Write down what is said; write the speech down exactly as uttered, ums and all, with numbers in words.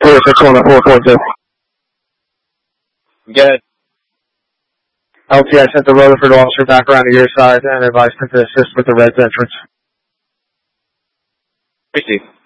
four six one at four four two. Good. L T, I sent the Rutherford officer back around to your side and advised him to assist with the Reds entrance. Receive.